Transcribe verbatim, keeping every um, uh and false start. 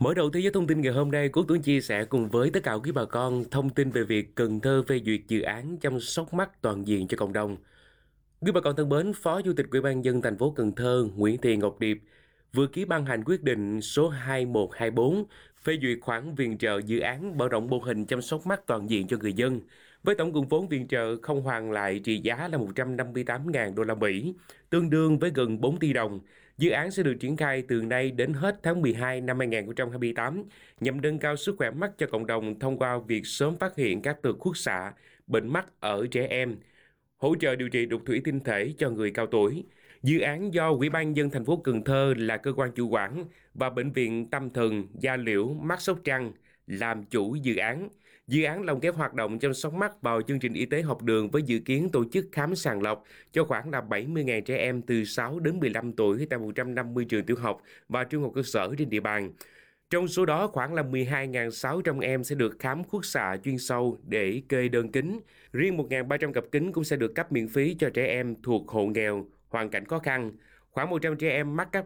Mở đầu thế giới thông tin ngày hôm nay, Quốc Tuấn chia sẻ cùng với tất cả quý bà con thông tin về việc Cần Thơ phê duyệt dự án chăm sóc mắt toàn diện cho cộng đồng. Quý bà con thân mến, Phó Chủ tịch Ủy ban nhân dân thành phố Cần Thơ Nguyễn Thị Ngọc Điệp vừa ký ban hành quyết định số hai một hai bốn phê duyệt khoản viện trợ dự án mở rộng mô hình chăm sóc mắt toàn diện cho người dân, với tổng nguồn vốn viện trợ không hoàn lại trị giá là một trăm năm mươi tám nghìn đô la Mỹ, tương đương với gần bốn tỷ đồng. Dự án sẽ được triển khai từ nay đến hết tháng mười hai năm hai nghìn không trăm hai mươi tám, nhằm nâng cao sức khỏe mắt cho cộng đồng thông qua việc sớm phát hiện các tật khúc xạ, bệnh mắt ở trẻ em, hỗ trợ điều trị đục thủy tinh thể cho người cao tuổi. Dự án do Ủy ban nhân dân thành phố Cần Thơ là cơ quan chủ quản và Bệnh viện Tâm thần Gia Liễu Mắt Sóc Trăng làm chủ dự án. Dự án lồng ghép hoạt động chăm sóc mắt vào chương trình y tế học đường với dự kiến tổ chức khám sàng lọc cho khoảng là bảy mươi nghìn trẻ em từ sáu đến mười lăm tuổi tại một trăm năm mươi trường tiểu học và trung học cơ sở trên địa bàn. Trong số đó, khoảng là mười hai nghìn sáu trăm em sẽ được khám khuất xạ chuyên sâu để kê đơn kính. Riêng một nghìn ba trăm cặp kính cũng sẽ được cấp miễn phí cho trẻ em thuộc hộ nghèo, hoàn cảnh khó khăn. Khoảng một trăm trẻ em mắc các